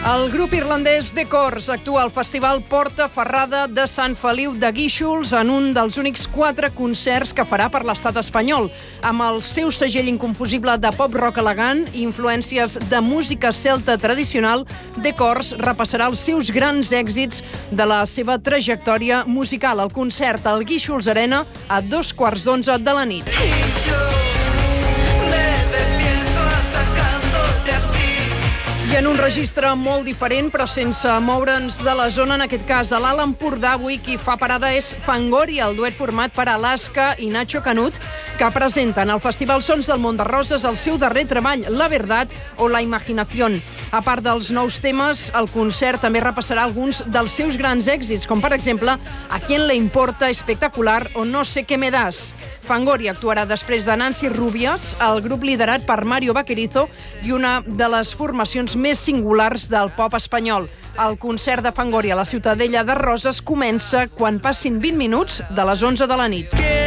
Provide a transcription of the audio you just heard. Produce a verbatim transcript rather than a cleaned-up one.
El grup irlandès The Corrs actua al Festival Porta Ferrada de Sant Feliu de Guíxols en un dels únics quatre concerts que farà per l'estat espanyol. Amb el seu segell inconfusible de pop-rock elegant i influències de música celta tradicional, The Corrs repassarà els seus grans èxits de la seva trajectòria musical. El concert al Guíxols Arena a dos quarts d'onze de la nit. I en un registre molt diferent, però sense moure'ns de la zona, en aquest cas a l'Alt Empordà, avui qui fa parada és Fangoria, el duet format per Alaska i Nacho Canut, que presenten al Festival Sons del Mont de Roses el seu darrer treball, La Verdad o La Imaginación. A part dels nous temes, el concert també repassarà alguns dels seus grans èxits, com per exemple A quién le importa, Espectacular o No sé qué me das. Fangoria actuarà després de Nancy Rubias, el grup liderat per Mario Vaquerizo i una de les formacions més singulars del pop espanyol. El concert de Fangoria a la Ciutadella de Roses comença quan passin vint minuts de les onze de la nit.